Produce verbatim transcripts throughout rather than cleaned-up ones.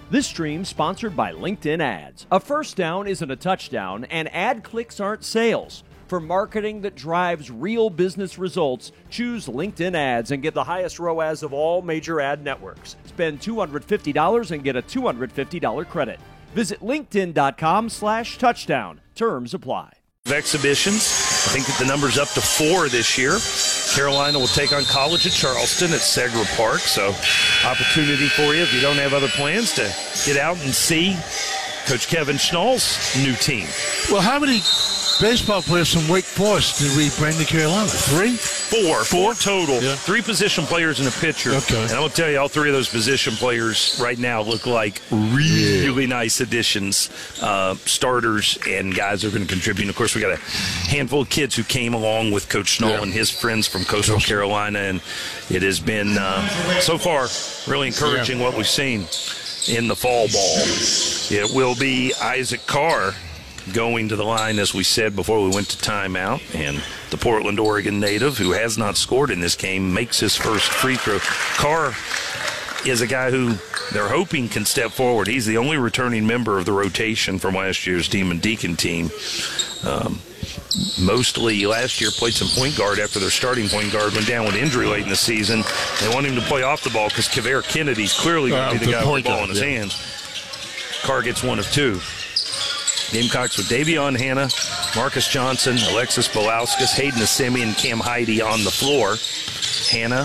This stream sponsored by LinkedIn Ads. A first down isn't a touchdown, and ad clicks aren't sales. For marketing that drives real business results, choose LinkedIn Ads and get the highest R O A S of all major ad networks. Spend two hundred fifty dollars and get a two hundred fifty dollars credit. Visit linkedin.com slash touchdown. Terms apply. Exhibitions. I think that the number's up to four this year. Carolina will take on College of Charleston at Segra Park. So opportunity for you if you don't have other plans to get out and see Coach Kevin Schnall's new team. Well, how many baseball players from Wake Forest did we bring to Carolina? Three? Four. Four total. Yeah. Three position players and a pitcher. Okay. And I will tell you, all three of those position players right now look like really yeah. nice additions, uh, starters, and guys that are going to contribute. And, of course, we got a handful of kids who came along with Coach Schnall yeah. and his friends from Coastal Coastal. Carolina, and it has been, uh, so far, really encouraging yeah. what we've seen in the fall ball. It will be Isaac Carr going to the line, as we said before we went to timeout, and the Portland, Oregon native, who has not scored in this game, makes his first free throw. Carr is a guy who they're hoping can step forward. He's the only returning member of the rotation from last year's Demon Deacon team. Um, mostly last year played some point guard after their starting point guard went down with injury late in the season. They want him to play off the ball because Kavere Kennedy's clearly going to uh, be the, the guy with the ball guard, in his yeah. hands. Carr gets one of two. Gamecocks with Davion Hanna, Marcus Johnson, Alexis Belauskas, Hayden Assemi, and Cam Heide on the floor. Hanna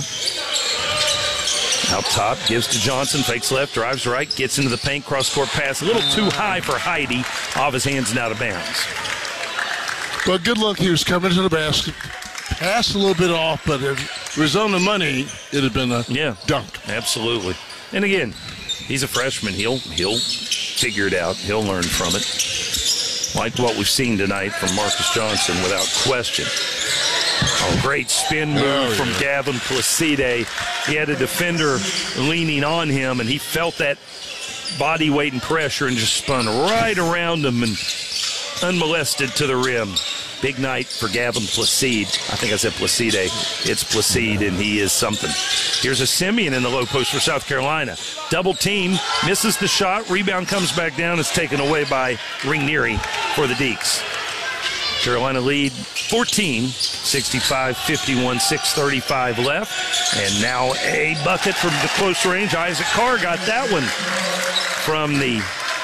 out top, gives to Johnson, fakes left, drives right, gets into the paint, cross-court pass. A little too high for Heide, off his hands and out of bounds. Well, good look. He was coming to the basket. Passed a little bit off, but if it was on the money, it had been a yeah, dunk. Absolutely. And again, he's a freshman. He'll he'll figure it out. He'll learn from it. Like what we've seen tonight from Marcus Johnson, without question. A great spin move oh, yeah. from Gavin Placide. He had a defender leaning on him, and he felt that body weight and pressure and just spun right around him and unmolested to the rim. Big night for Gavin Placide. I think I said Placide. It's Placide, and he is something. Here's a Simeon in the low post for South Carolina. Double team, misses the shot. Rebound comes back down. It's taken away by Ringnery for the Deacs. Carolina lead fourteen, sixty-five fifty-one, six thirty-five left. And now a bucket from the close range. Isaac Carr got that one from the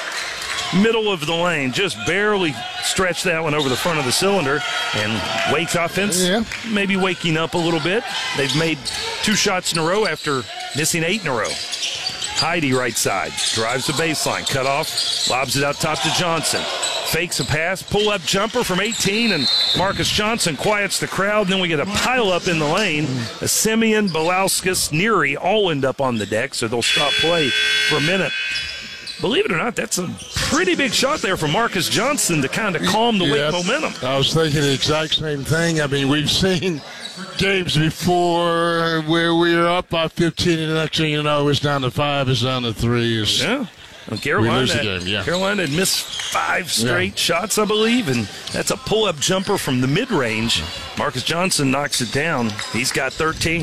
middle of the lane. Just barely stretched that one over the front of the cylinder. And Wake's offense yeah. maybe waking up a little bit. They've made two shots in a row after missing eight in a row. Heide right side, drives the baseline, cut off, lobs it out top to Johnson. Fakes a pass, pull-up jumper from eighteen, and Marcus Johnson quiets the crowd. And then we get a pile-up in the lane. A Simeon, Belauskas, Neary all end up on the deck, so they'll stop play for a minute. Believe it or not, that's a pretty big shot there from Marcus Johnson to kind of calm the Wake momentum. I was thinking the exact same thing. I mean, we've seen games before where we were up by fifteen, and the next thing you know, it's down to five, it's down to three. It's, yeah. Well, Carolina, we lose the game, yeah. Carolina had missed five straight yeah. shots, I believe, and that's a pull-up jumper from the mid-range. Marcus Johnson knocks it down. He's got thirteen.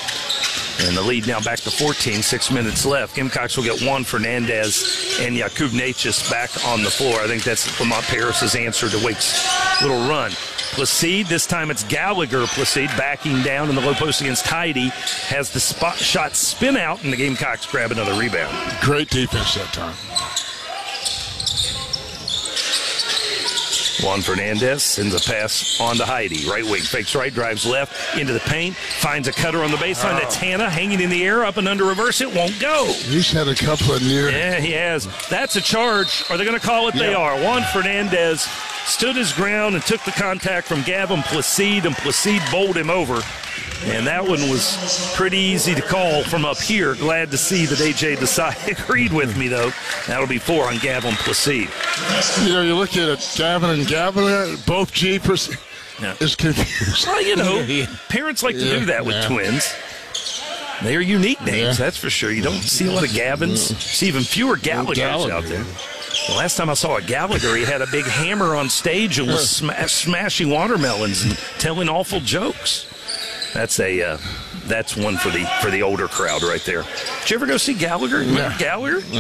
And the lead now back to fourteen, six minutes left. Gamecocks will get one. Fernandez and Jakub Natchez back on the floor. I think that's Lamont Paris's answer to Wake's little run. Placide, this time it's Gallagher Placide backing down in the low post against Heide. Has the spot shot spin out, and the Gamecocks grab another rebound. Great defense that time. Juan Fernandez sends a pass on to Heide. Right wing, fakes right, drives left into the paint, finds a cutter on the baseline. Oh. That's Hanna hanging in the air, up and under reverse. It won't go. He's had a couple of near. Yeah, he has. That's a charge. Are they going to call it? Yeah. They are. Juan Fernandez stood his ground and took the contact from Gavin Placide, and Placide bowled him over. And that one was pretty easy to call from up here. Glad to see that A J Desai agreed with me, though. That'll be four on Gavin Placide. You know, you look at it, Gavin and Gavin, both Jeepers. Yeah. It's confusing. Well, you know, parents like to yeah, do that with yeah. twins. They are unique names, yeah. that's for sure. You don't see a lot of Gavins. You see even fewer Gallaghers Gallagher. out there. The last time I saw a Gallagher, he had a big hammer on stage and was sm- smashing watermelons and telling awful jokes. That's a uh, that's one for the for the older crowd right there. Did you ever go see Gallagher? Remember yeah. Gallagher?